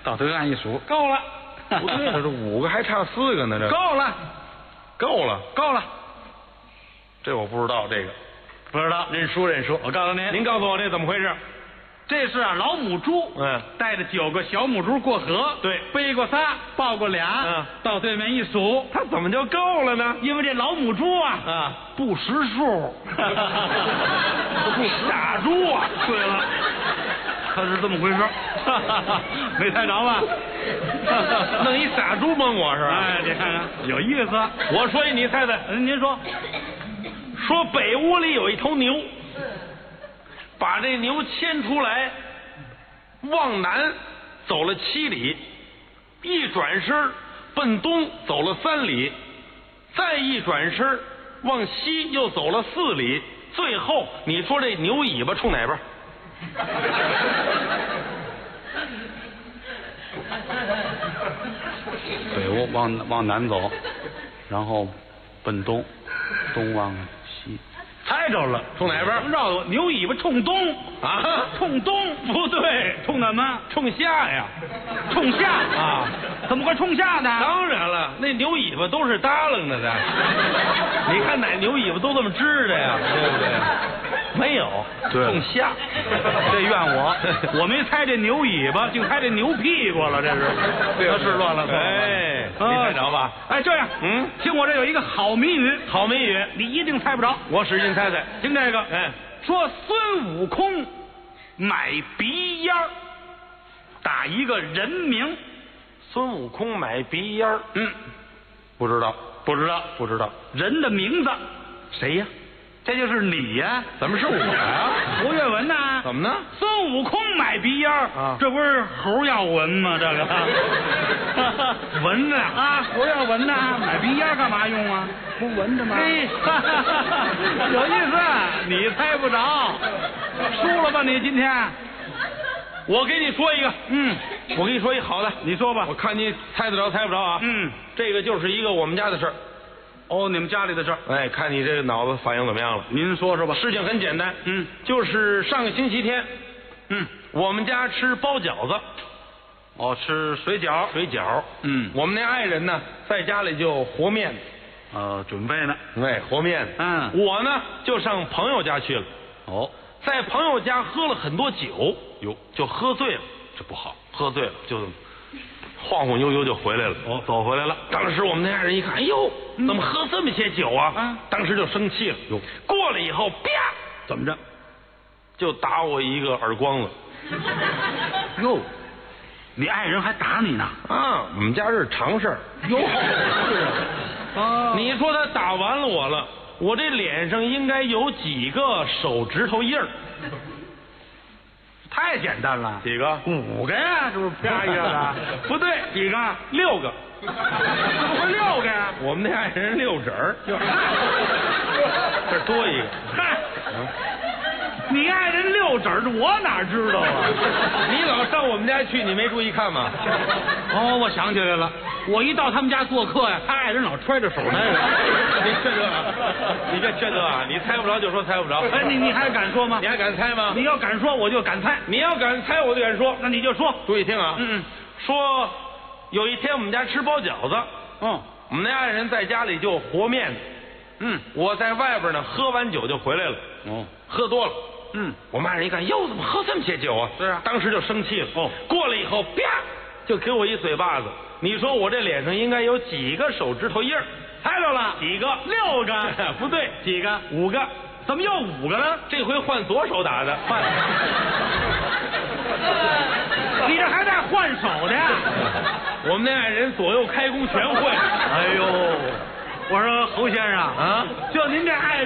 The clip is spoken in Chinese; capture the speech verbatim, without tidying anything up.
到对岸一数，够了。 不对，这五个还差四个呢，这够了， 够了， 够了。 这我不知道，这个不知道， 认输认输。 我告诉您， 您告诉我这怎么回事？ 这是啊，老母猪， 嗯， 带着九个小母猪过河， 对， 背过仨，抱过俩， 嗯， 到对面一数， 它怎么就够了呢？ 因为这老母猪啊， 啊， 不识数，不傻猪啊。对了，他是这么回事，没猜着吧？ 弄一傻猪蒙我是吧？ 哎，你看看有意思。 我说一，你猜猜。 嗯，您说， 说北屋里有一头牛，把这牛牵出来，往南走了七里，一转身奔东走了三里，再一转身往西又走了四里，最后你说这牛尾巴冲哪边？ 北屋往往南走，然后奔东，东往西。猜着了， 冲哪边？ 绕我牛尾巴冲东啊， 冲东不对，冲什么？ 冲下呀， 冲下啊？ 怎么会冲下呢？ 当然了，那牛尾巴都是耷楞着的。你看哪牛尾巴都这么支的呀，对不对？没有，冲下。 这怨我，我没猜这牛尾巴，就猜这牛屁股了，这是，这是乱了。 哎，没猜着吧？ 哎，这样， 嗯， 听我这有一个好谜语， 好谜语， 你一定猜不着。 我使劲猜猜， 听这个， 哎， 说孙悟空买鼻烟儿，打一个人名。 孙悟空买鼻烟儿， 嗯， 不知道， 不知道， 不知道， 人的名字， 谁呀？ 这就是你呀？ 怎么是我呀？ 胡月文呐？ 怎么呢？ 孙悟空买鼻烟儿啊， 这不是猴要闻吗？这个闻呢啊，猴要闻呐，买鼻烟干嘛用啊？不闻着吗？嘿，有意思，你猜不着，输了吧你今天？ 我给你说一个， 嗯， 我给你说一好的， 你说吧。 我看你猜得着猜不着啊？ 嗯， 这个就是一个我们家的事儿。 哦，你们家里的事儿。 哎，看你这个脑子反应怎么样了？ 您说说吧。 事情很简单， 嗯， 就是上个星期天， 嗯， 我们家吃包饺子， 哦，吃水饺， 水饺， 嗯， 我们那爱人呢，在家里就和面子， 呃，准备呢， 哎，和面子， 嗯， 我呢就上朋友家去了， 哦， 在朋友家喝了很多酒，哟，就喝醉了，这不好，喝醉了就晃晃悠悠就回来了， 哦，走回来了。 当时我们那爱人一看，哎呦，怎么喝这么些酒啊？ 嗯， 当时就生气了，哟，过来以后，啪， 怎么着？ 就打我一个耳光子。 哟，你爱人还打你呢？ 啊，我们家是常事儿。 哟，是啊， 你说他打完了我了，我这脸上应该有几个手指头印儿？ 太简单了， 几个？ 五个呀，这不是啪一下的？ 不对， 几个？ 六个。 怎么会六个呀？ 我们那爱人六指儿，这多一个。 嗨，你爱人六指儿，我哪知道啊？ 你老上我们家去，你没注意看吗？ 哦，我想起来了，我一到他们家做客呀，他爱人老揣着手来着。 你这这，你这这这啊，你猜不着就说猜不着。 哎，你你还敢说吗？ 你还敢猜吗？ 你要敢说，我就敢猜。 你要敢猜，我就敢说。 那你就说。 注意听啊， 嗯嗯， 说有一天我们家吃包饺子， 嗯， 我们那爱人在家里就和面子， 嗯， 我在外边呢，喝完酒就回来了， 哦， 喝多了， 嗯， 我们爱人一看，哟，怎么喝这么些酒啊？ 是啊， 当时就生气了。 哦， 过来以后，啪，就给我一嘴巴子。你说我这脸上应该有几个手指头印儿？ 猜着了， 几个？ 六个？ 不对， 几个？ 五个。 怎么又五个了？ 这回换左手打的。换。 你这还带换手的呀？ 我们那爱人左右开弓全会。 哎呦，我说侯先生啊， 就您这爱